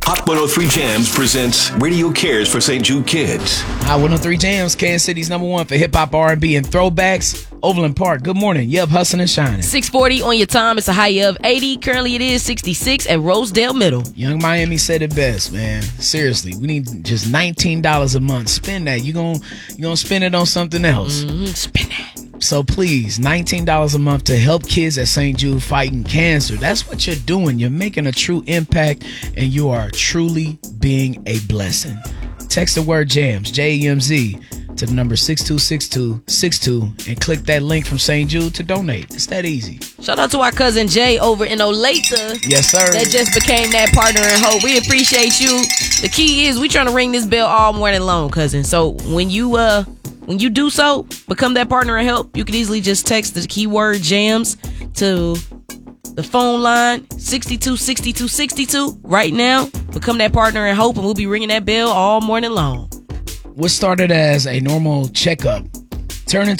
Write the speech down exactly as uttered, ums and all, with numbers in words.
Hot one oh three Jams presents Radio Cares for Saint Jude Kids. Hot one oh three Jams, Kansas City's number one for hip-hop, R and B, and throwbacks. Overland Park, good morning. Yup, hustling and shining. six forty on your time. It's a high of eighty. Currently it is sixty-six at Rosedale Middle. Young Miami said it best, man. Seriously, we need just nineteen dollars a month. Spend that. You're going you gonna spend it on something else. Mm-hmm. Spend that. So please, nineteen dollars a month to help kids at Saint Jude fighting cancer. That's what you're doing. You're making a true impact, and you are truly being a blessing. Text the word JAMS, J E M Z, to the number six two six two six two and click that link from Saint Jude to donate. It's that easy. Shout out to our cousin Jay over in Olathe. Yes, sir. That just became that partner in hope. We appreciate you. The key is we trying to ring this bell all morning long, cousin. So when you uh when you do so, become that partner in help, you can easily just text the keyword JAMS to the phone line sixty-two sixty-two sixty-two right now. Become that partner in hope, and we'll be ringing that bell all morning long. What started as a normal checkup turned into